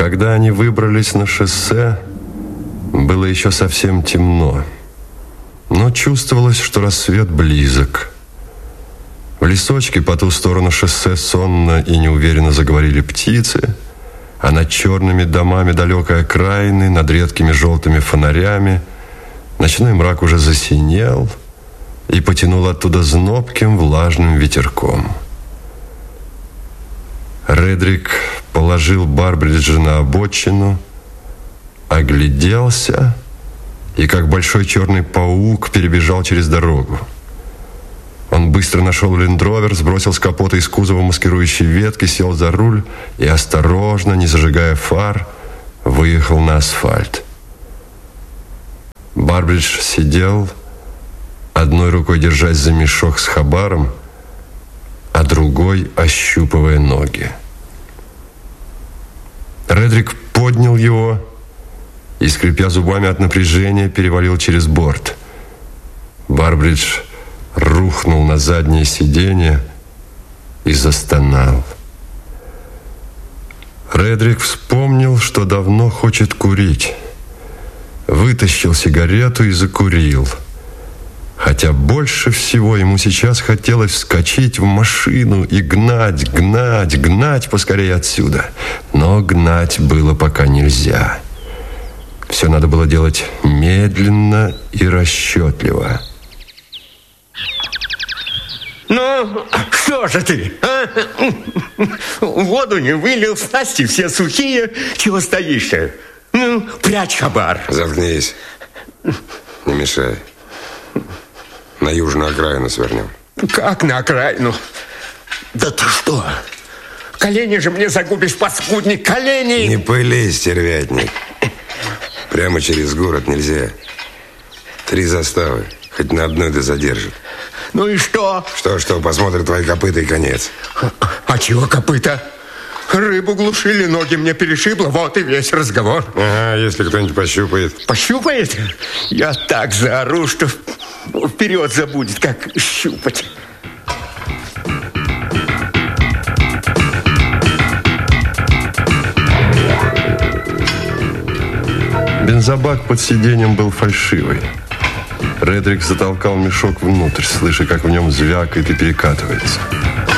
Когда они выбрались на шоссе, было еще совсем темно, но чувствовалось, что рассвет близок. В лесочке по ту сторону шоссе сонно и неуверенно заговорили птицы, а над черными домами далекой окраины, над редкими желтыми фонарями, ночной мрак уже засинел и потянул оттуда знобким влажным ветерком. Редрик положил Барбриджа на обочину, огляделся и, как большой черный паук, перебежал через дорогу. Он быстро нашел лендровер, сбросил с капота из кузова маскирующие ветки, сел за руль и осторожно, не зажигая фар, выехал на асфальт. Барбридж сидел, одной рукой держась за мешок с хабаром, а другой ощупывая ноги. Редрик поднял его и, скрипя зубами от напряжения, перевалил через борт. Барбридж рухнул на заднее сиденье и застонал. Редрик вспомнил, что давно хочет курить. Вытащил сигарету и закурил. Хотя больше всего ему сейчас хотелось вскочить в машину и гнать поскорее отсюда. Но гнать было пока нельзя. Все надо было делать медленно и расчетливо. Ну, что же ты, а? Воду не вылил, снасти все сухие. Чего стоишь-то? Ну, прячь хабар. Заткнись. Не мешай. На южную окраину свернем. Как на окраину? Да ты что? Колени же мне загубишь, паскудник, колени! Не пыли, стервятник. Прямо через город нельзя. 3 заставы. Хоть на одной да задержит. Ну и что? Что, посмотрят твои копыта и конец. А чего копыта? Рыбу глушили, ноги мне перешибло, вот и весь разговор. Ага, если кто-нибудь пощупает. Пощупает? Я так заору, что вперед забудет, как щупать. Бензобак под сиденьем был фальшивый. Редрик затолкал мешок внутрь, слыша, как в нем звякает и перекатывается.